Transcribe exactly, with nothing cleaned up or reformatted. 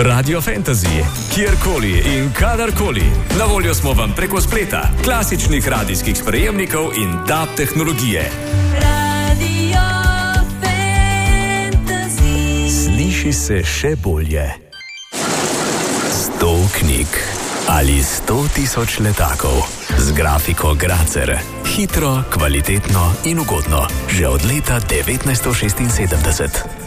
Radio Fantasy, kjerkoli in kadarkoli. Na voljo smo vam preko spleta, klasičnih radijskih sprejemnikov in D A B tehnologije. Radio Fantasy. Sliši se še bolje. Sto knjig ali sto tisoč letakov z grafiko Gracer. Hitro, kvalitetno in ugodno. Že od leta devetnajststo šestinsedemdeset.